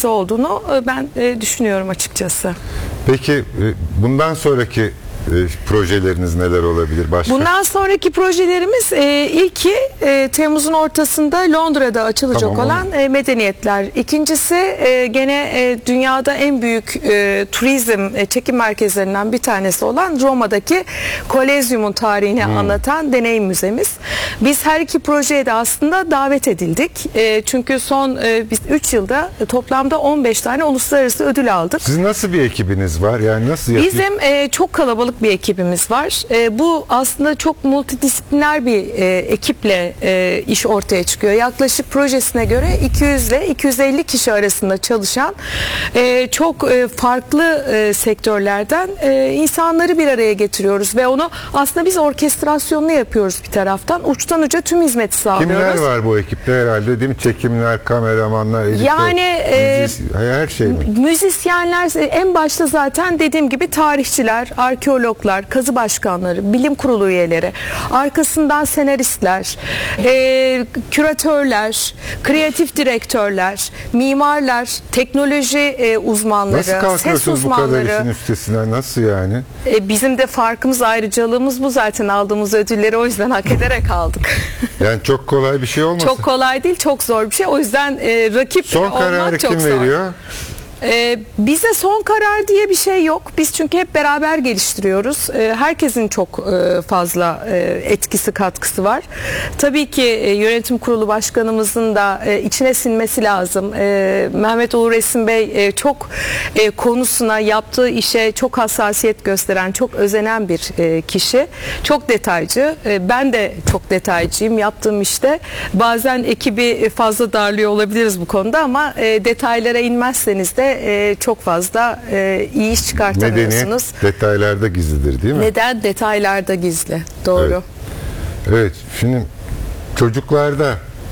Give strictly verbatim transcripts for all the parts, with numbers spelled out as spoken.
faydası olduğunu e, ben e, düşünüyorum açıkçası. Peki e, bundan sonraki E, projeleriniz neler olabilir başka? Bundan sonraki projelerimiz e, ilki e, Temmuz'un ortasında Londra'da açılacak Tamam, olan e, medeniyetler. İkincisi e, gene e, dünyada en büyük e, turizm e, çekim merkezlerinden bir tanesi olan Roma'daki Kolezyum'un tarihini hmm. anlatan deneyim müzemiz. Biz her iki projeye de aslında davet edildik. E, çünkü son e, biz üç yılda e, toplamda on beş tane uluslararası ödül aldık. Sizin nasıl bir ekibiniz var? Yani nasıl yapıyor? Bizim e, çok kalabalık bir ekibimiz var. E, bu aslında çok multidisipliner bir e, ekiple e, iş ortaya çıkıyor. Yaklaşık projesine göre iki yüz ile iki yüz elli kişi arasında çalışan e, çok e, farklı e, sektörlerden e, insanları bir araya getiriyoruz ve onu aslında biz orkestrasyonunu yapıyoruz bir taraftan. Uçtan uca tüm hizmeti sağlıyoruz. Kimler var bu ekipte herhalde değil mi? Çekimler, kameramanlar, editör, yani e, müzis, her şey mi? Müzisyenler en başta zaten dediğim gibi tarihçiler, arkeologlar, kazı başkanları, bilim kurulu üyeleri, arkasından senaristler, e, küratörler, kreatif direktörler, mimarlar, teknoloji e, uzmanları, nasıl ses kalkıyorsunuz bu kadar uzmanları. işin üstesinden? Nasıl yani? E, bizim de farkımız, ayrıcalığımız bu zaten, aldığımız ödülleri o yüzden hak ederek aldık. Yani çok kolay bir şey olmasın? Çok kolay değil, çok zor bir şey. O yüzden e, rakip son olmak kararı çok kim zor. veriyor? Ee, bize son karar diye bir şey yok. Biz çünkü hep beraber geliştiriyoruz. Ee, herkesin çok e, fazla e, etkisi, katkısı var. Tabii ki e, yönetim kurulu başkanımızın da e, içine sinmesi lazım. E, Mehmet Uğur Esin Bey e, çok e, konusuna, yaptığı işe çok hassasiyet gösteren, çok özenen bir e, kişi. Çok detaycı. E, ben de çok detaycıyım yaptığım işte. Bazen ekibi fazla darlıyor olabiliriz bu konuda ama e, detaylara inmezseniz de e, çok fazla e, iyi iş çıkartamıyorsunuz. Medeniyet detaylarda gizlidir değil mi? Neden? Detaylarda gizli. Doğru. Evet. Evet. Şimdi çocuklarda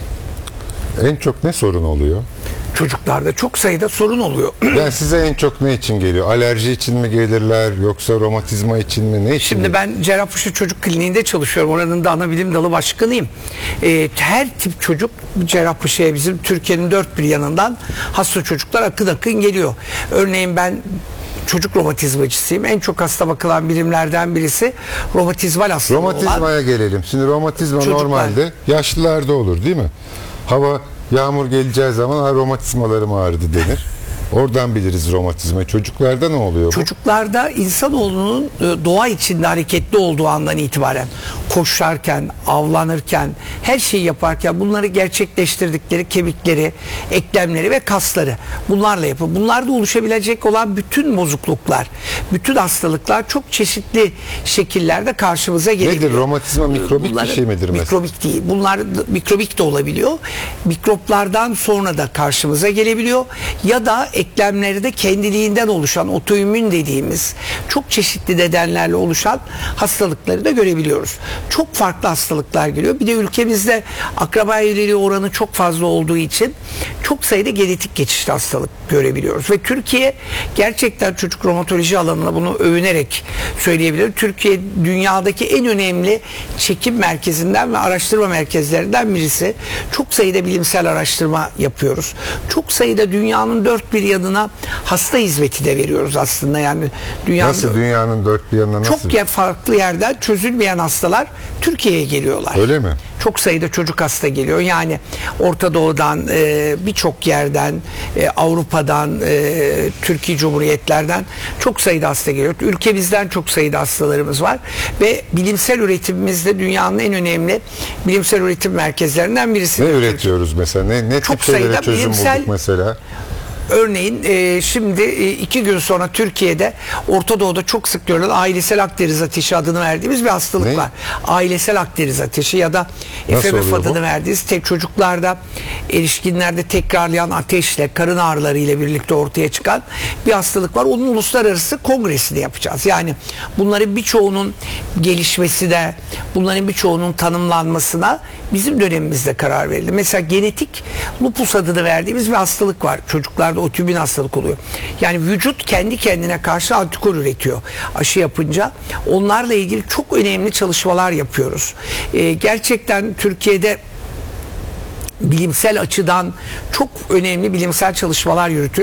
en çok ne sorun oluyor? Çocuklarda çok sayıda sorun oluyor. Yani size en çok ne için geliyor? Alerji için mi gelirler yoksa romatizma için mi? Ne için? Şimdi ben Cerrahpaşa Çocuk Kliniği'nde çalışıyorum. Oranın da ana bilim dalı başkanıyım. Ee, her tip çocuk Cerrahpaşa'ya bizim Türkiye'nin dört bir yanından hasta çocuklar akın akın geliyor. Örneğin ben çocuk romatizmacısıyım. En çok hasta bakılan birimlerden birisi romatizmal hastalığı olan. Romatizmaya gelelim. Şimdi romatizma Çocuklar. normalde yaşlılarda olur değil mi? Hava yağmur geleceği zaman romatizmalarım ağrıdı denir. Oradan biliriz romatizmayı. Çocuklarda ne oluyor bu? Çocuklarda insanoğlunun doğa içinde hareketli olduğu andan itibaren koşarken, avlanırken, her şeyi yaparken bunları gerçekleştirdikleri kemikleri, eklemleri ve kasları bunlarla yapıyor. Bunlarda oluşabilecek olan bütün bozukluklar, bütün hastalıklar çok çeşitli şekillerde karşımıza gelebiliyor. Nedir? Romatizma mikrobik Bunları, bir şey midir mesela? Mikrobik değil. Bunlar mikrobik de olabiliyor. Mikroplardan sonra da karşımıza gelebiliyor. Ya da eklemleri de kendiliğinden oluşan otoimmün dediğimiz çok çeşitli nedenlerle oluşan hastalıkları da görebiliyoruz. Çok farklı hastalıklar geliyor. Bir de ülkemizde akraba evliliği oranı çok fazla olduğu için çok sayıda genetik geçişli hastalık görebiliyoruz. Ve Türkiye gerçekten çocuk romatoloji alanına bunu övünerek söyleyebilirim. Türkiye dünyadaki en önemli çekim merkezinden ve araştırma merkezlerinden birisi. Çok sayıda bilimsel araştırma yapıyoruz. Çok sayıda dünyanın dört bir yanına hasta hizmeti de veriyoruz aslında. Yani dünyanın nasıl dünyanın dört bir yanına nasıl? Çok farklı yerden çözülmeyen hastalar Türkiye'ye geliyorlar. Öyle mi? Çok sayıda çocuk hasta geliyor. Yani Orta Doğu'dan, e, birçok yerden, e, Avrupa'dan, e, Türkiye Cumhuriyetlerden çok sayıda hasta geliyor. Ülkemizden çok sayıda hastalarımız var ve bilimsel üretimimizde dünyanın en önemli bilimsel üretim merkezlerinden birisi. Ne üretiyoruz mesela? Ne, ne çok tip şeylere çözüm bilimsel, bulduk mesela? Örneğin e, şimdi e, iki gün sonra Türkiye'de Orta Doğu'da çok sık görülen ailesel akdeniz ateşi adını verdiğimiz bir hastalık ne? var. Ailesel akdeniz ateşi ya da F M F adını verdiğimiz tek çocuklarda, erişkinlerde tekrarlayan ateşle, karın ağrıları ile birlikte ortaya çıkan bir hastalık var. Onun uluslararası kongresini yapacağız. Yani bunların birçoğunun gelişmesi de, bunların birçoğunun tanımlanmasına bizim dönemimizde karar verildi. Mesela genetik lupus adını verdiğimiz bir hastalık var. Çocuklarda otobün hastalık oluyor. Yani vücut kendi kendine karşı antikor üretiyor aşı yapınca. Onlarla ilgili çok önemli çalışmalar yapıyoruz. Ee, gerçekten Türkiye'de bilimsel açıdan çok önemli bilimsel çalışmalar yürütüyor.